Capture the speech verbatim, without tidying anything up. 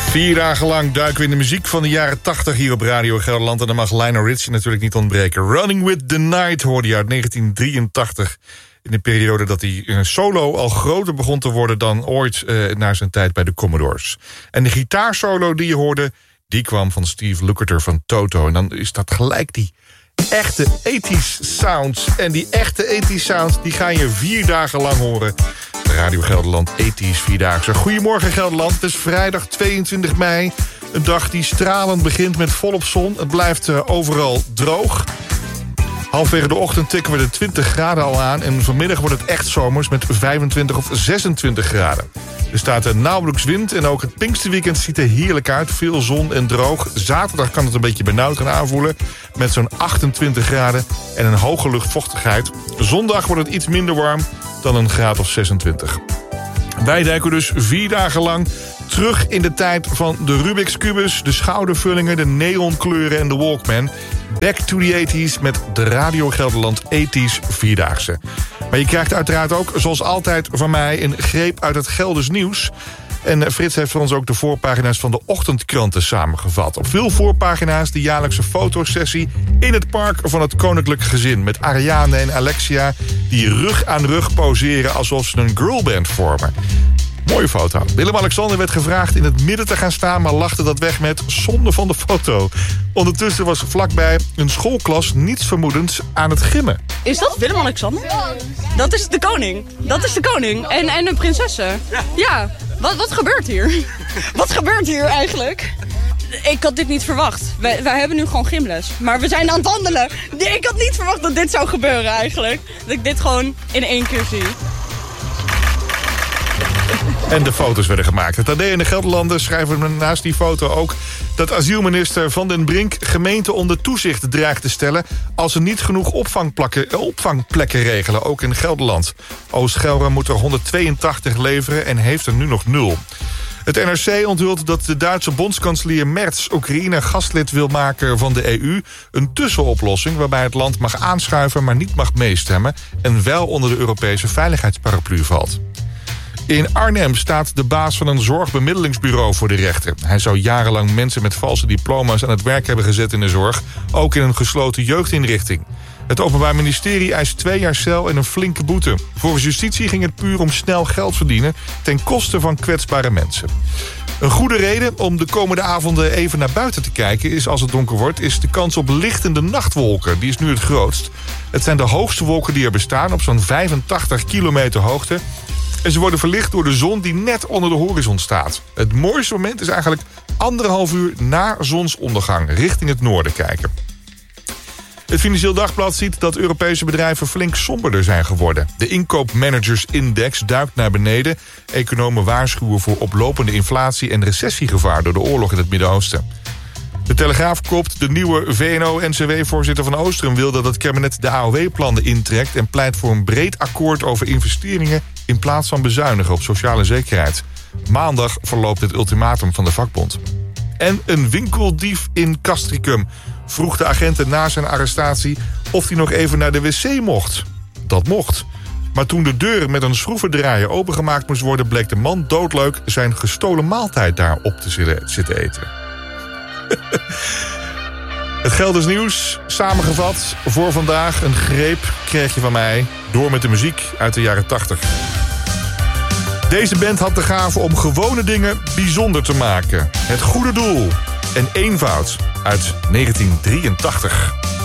Vier dagen lang duiken we in de muziek van de jaren tachtig hier op Radio Gelderland. En dan mag Lionel Richie natuurlijk niet ontbreken. Running with the Night hoorde je uit negentien drieëntachtig. In de periode dat hij solo al groter begon te worden dan ooit uh, na zijn tijd bij de Commodores. En de gitaarsolo die je hoorde, die kwam van Steve Lukather van Toto. En dan is dat gelijk die echte ethisch sounds. En die echte ethisch sounds, die ga je vier dagen lang horen. Radio Gelderland ethisch Vierdaagse. Goedemorgen Gelderland, het is vrijdag tweeëntwintig mei. Een dag die stralend begint met volop zon. Het blijft uh, overal droog. Halfwege de ochtend tikken we de twintig graden al aan. En vanmiddag wordt het echt zomers met vijfentwintig of zesentwintig graden. Er staat er nauwelijks wind en ook het Pinksterweekend ziet er heerlijk uit. Veel zon en droog. Zaterdag kan het een beetje benauwd gaan aanvoelen. Met zo'n achtentwintig graden en een hoge luchtvochtigheid. Zondag wordt het iets minder warm dan een graad of zesentwintig. Wij duiken dus vier dagen lang terug in de tijd van de Rubik's Kubus, de schoudervullingen, de neonkleuren en de Walkman. Back to the eighties met de Radio Gelderland ethisch Vierdaagse. Maar je krijgt uiteraard ook, zoals altijd van mij, een greep uit het Gelders nieuws. En Frits heeft voor ons ook de voorpagina's van de ochtendkranten samengevat. Op veel voorpagina's de jaarlijkse fotosessie in het park van het koninklijk gezin. Met Ariane en Alexia die rug aan rug poseren alsof ze een girlband vormen. Mooie foto. Willem-Alexander werd gevraagd in het midden te gaan staan, maar lachte dat weg met zonde van de foto. Ondertussen was vlakbij een schoolklas niets vermoedends aan het gimmen. Is dat Willem-Alexander? Dat is de koning. Dat is de koning. En, en de prinsessen. Ja. Wat, wat gebeurt hier? Wat gebeurt hier eigenlijk? Ik had dit niet verwacht. Wij, wij hebben nu gewoon gymles. Maar we zijn aan het wandelen. Ik had niet verwacht dat dit zou gebeuren eigenlijk. Dat ik dit gewoon in één keer zie. En de foto's werden gemaakt. Het A D en de Gelderlander schrijven naast die foto ook dat asielminister Van den Brink gemeenten onder toezicht dreigt te stellen als ze niet genoeg opvangplekken, opvangplekken regelen, ook in Gelderland. Oost-Gelre moet er honderdtweeëntachtig leveren en heeft er nu nog nul. Het N R C onthult dat de Duitse bondskanselier Merz Oekraïne gastlid wil maken van de E U. Een tussenoplossing waarbij het land mag aanschuiven, maar niet mag meestemmen en wel onder de Europese veiligheidsparaplu valt. In Arnhem staat de baas van een zorgbemiddelingsbureau voor de rechter. Hij zou jarenlang mensen met valse diploma's aan het werk hebben gezet in de zorg, ook in een gesloten jeugdinrichting. Het Openbaar Ministerie eist twee jaar cel en een flinke boete. Volgens justitie ging het puur om snel geld verdienen ten koste van kwetsbare mensen. Een goede reden om de komende avonden even naar buiten te kijken is als het donker wordt, is de kans op lichtende nachtwolken. Die is nu het grootst. Het zijn de hoogste wolken die er bestaan op zo'n vijfentachtig kilometer hoogte. En ze worden verlicht door de zon die net onder de horizon staat. Het mooiste moment is eigenlijk anderhalf uur na zonsondergang richting het noorden kijken. Het Financieel Dagblad ziet dat Europese bedrijven flink somberder zijn geworden. De inkoopmanagersindex duikt naar beneden. Economen waarschuwen voor oplopende inflatie en recessiegevaar door de oorlog in het Midden-Oosten. De Telegraaf kopt: de nieuwe V N O-N C W-voorzitter van Oostrum wil dat het kabinet de A O W-plannen intrekt en pleit voor een breed akkoord over investeringen in plaats van bezuinigen op sociale zekerheid. Maandag verloopt het ultimatum van de vakbond. En een winkeldief in Castricum vroeg de agenten na zijn arrestatie of hij nog even naar de wc mocht. Dat mocht. Maar toen de deur met een schroevendraaier opengemaakt moest worden, bleek de man doodleuk zijn gestolen maaltijd daar op te zitten eten. Het Gelders nieuws, samengevat voor vandaag. Een greep kreeg je van mij door met de muziek uit de jaren tachtig. Deze band had de gave om gewone dingen bijzonder te maken. Het goede doel en eenvoud uit negentien drieëntachtig.